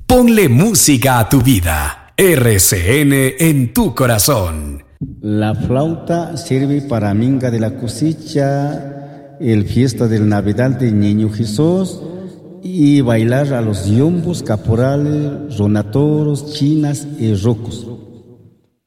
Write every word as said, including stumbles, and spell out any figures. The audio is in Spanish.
Ponle música a tu vida. R C N en tu corazón. La flauta sirve para minga de la cosecha, el fiesta del Navidad del Niño Jesús y bailar a los yombos, caporales, ronatoros, chinas y rocos.